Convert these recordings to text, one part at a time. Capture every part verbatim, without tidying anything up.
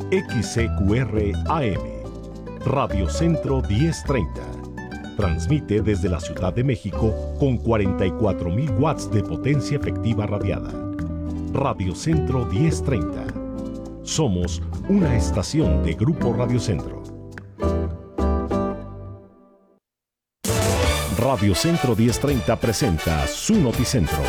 X C Q R A M, Radio Centro diez treinta. Transmite desde la Ciudad de México con cuarenta y cuatro mil watts de potencia efectiva radiada. Radio Centro diez treinta. Somos una estación de Grupo Radio Centro. Radio Centro diez treinta presenta su Noticentro.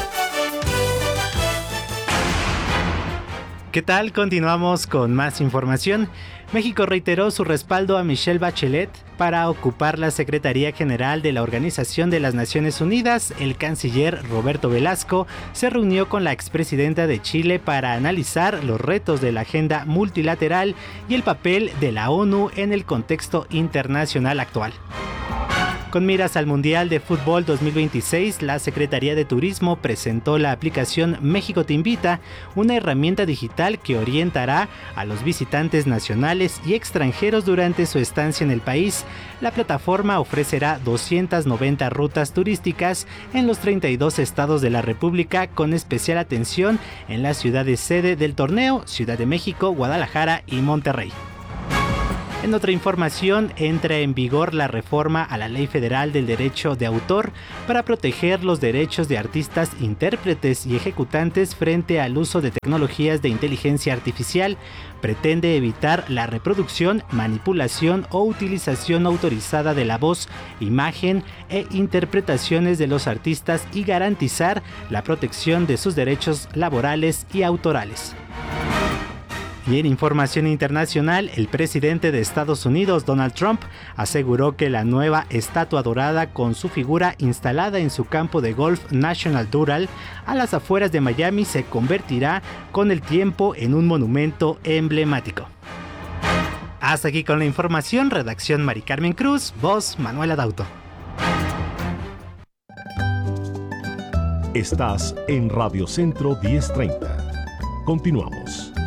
¿Qué tal? Continuamos con más información. México reiteró su respaldo a Michelle Bachelet para ocupar la Secretaría General de la Organización de las Naciones Unidas. El canciller Roberto Velasco se reunió con la expresidenta de Chile para analizar los retos de la agenda multilateral y el papel de la ONU en el contexto internacional actual. Con miras al Mundial de Fútbol dos mil veintiséis, la Secretaría de Turismo presentó la aplicación México Te Invita, una herramienta digital que orientará a los visitantes nacionales y extranjeros durante su estancia en el país. La plataforma ofrecerá doscientas noventa rutas turísticas en los treinta y dos estados de la República, con especial atención en las ciudades sede del torneo, Ciudad de México, Guadalajara y Monterrey. En otra información, entra en vigor la reforma a la Ley Federal del Derecho de Autor para proteger los derechos de artistas, intérpretes y ejecutantes frente al uso de tecnologías de inteligencia artificial. Pretende evitar la reproducción, manipulación o utilización autorizada de la voz, imagen e interpretaciones de los artistas y garantizar la protección de sus derechos laborales y autorales. Y en información internacional, el presidente de Estados Unidos, Donald Trump, aseguró que la nueva estatua dorada con su figura instalada en su campo de golf National Doral a las afueras de Miami se convertirá con el tiempo en un monumento emblemático. Hasta aquí con la información, redacción Mari Carmen Cruz, voz Manuel Adauto. Estás en Radio Centro diez treinta. Continuamos.